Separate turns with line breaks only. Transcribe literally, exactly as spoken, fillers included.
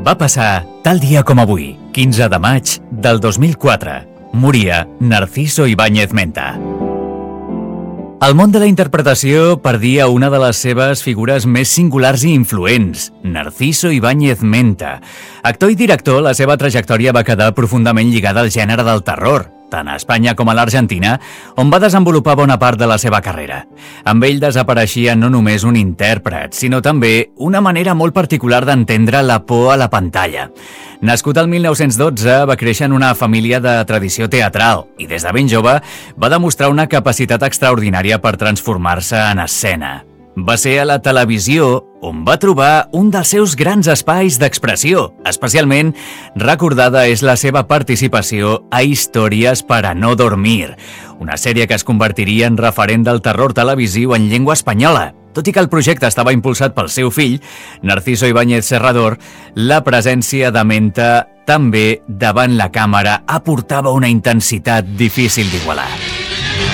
Va passar tal dia com avui, quinze de maig del dos mil quatre. Moria Narciso Ibáñez Menta. El món de la interpretació perdia una de les seves figures més singulars i influents, Narciso Ibáñez Menta. Actor i director, la seva trajectòria va quedar profundament lligada al gènere del terror, tant a Espanya com a l'Argentina, on va desenvolupar bona part de la seva carrera. Amb ell desapareixia no només un intèrpret, sinó també una manera molt particular d'entendre la por a la pantalla. Nascut el mil nou-cents dotze, va créixer en una família de tradició teatral i des de ben jove va demostrar una capacitat extraordinària per transformar-se en escena. Va ser a la televisió on va trobar un dels seus grans espais d'expressió. Especialment recordada és la seva participació a Històries per a no dormir, una sèrie que es convertiria en referent del terror televisiu en llengua espanyola. Tot i que el projecte estava impulsat pel seu fill, Narciso Ibáñez Serrador, la presència de Menta també davant la càmera aportava una intensitat difícil d'igualar.